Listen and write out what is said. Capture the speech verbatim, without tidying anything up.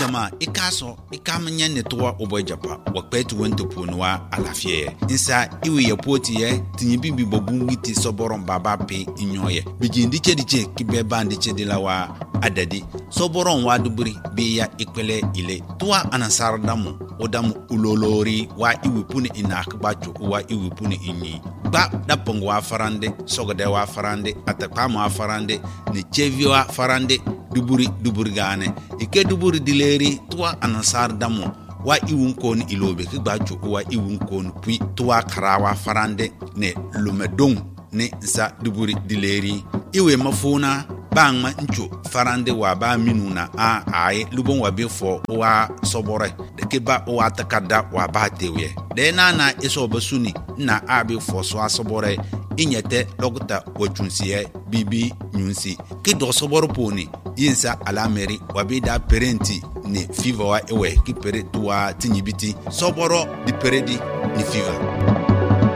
jama ikaso ikamnya ne toa obojapa wakpetu wento ponwa alafie insa iwe yapoti ye tinyibi bibobu witi soboron baba pe inyoye bijindi chediche kibeba ndiche dilawa adadi soboron waduburi biya ikpele ile toa anasar damu odamu ulolori wa iwipune inakbacho wa iwipune inyi ba dapongo wa farande sogode wa farande atakpama wa farande ni chevi wa farande duburi duburi gane ike duburi dileri toa anasar damu wa iwunkon ilobe kigbacho wa iwunkon pui toa karawa farande ne lumedong ne za duburi dileri iwe mafuna bangma ncho farande wa ba minuna a ai lubon wa befo wa sobore de ke ba wa takada wa ba tewe de na na iso basuni na abi fo so asobore inyete logta wachunsiye bibi nyunsi ke do soboro poni yinsa alameri wa be da parenti ne fever wa ewe ki pere tuwa tinyibiti soboro di peredi ni fever.